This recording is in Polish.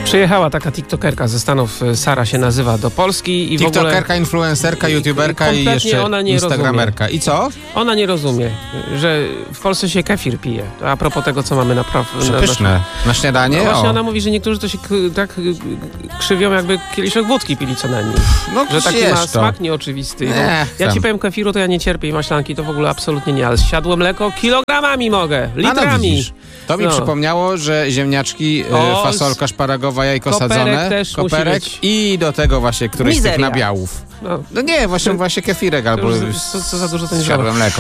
Przyjechała taka tiktokerka ze Stanów, Sara się nazywa, do Polski i TikTokerka, w ogóle influencerka, youtuberka i jeszcze ona nie instagramerka. I co? Ona nie rozumie, że w Polsce się kefir pije. To a propos tego, co mamy Przepyszne. Na śniadanie? No właśnie ona mówi, że niektórzy to się tak krzywią, jakby kieliszek wódki pili co najmniej. No, że taki jest ma to. smak nieoczywisty. Ja tam. ci powiem, kefiru to ja nie cierpię i maślanki to w ogóle absolutnie nie, ale zsiadłe mleko kilogramami mogę, litrami. Widzisz. To mi przypomniało, że ziemniaczki, fasolka szparagowa, jajko sadzone, też koperek musi być. i do tego właśnie któryś z tych Mizeria. nabiałów. No. No nie, właśnie kefirek albo Co za dużo to nie zsiadłe mleko.